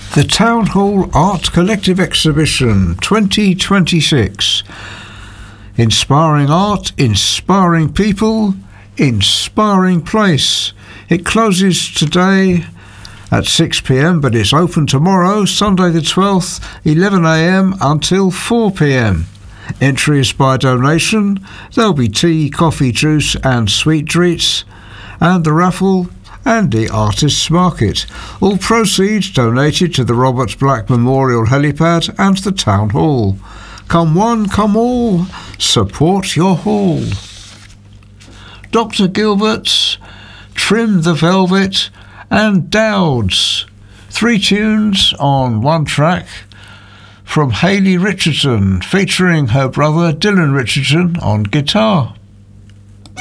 The Town Hall Art Collective Exhibition 2026. Inspiring art, inspiring people, inspiring place. It closes today at 6 p.m, but it's open tomorrow, Sunday the 12th, 11 a.m. until 4 p.m. Entry is by donation. There'll be tea, coffee, juice and sweet treats, and the raffle and the Artists' Market. All proceeds donated to the Robert Black Memorial Helipad and the Town Hall. Come one, come all, support your hall. Dr. Gilbert's, Trim the Velvet and Dowd's. 3 tunes on 1 track from Hayley Richardson, featuring her brother Dylan Richardson on guitar.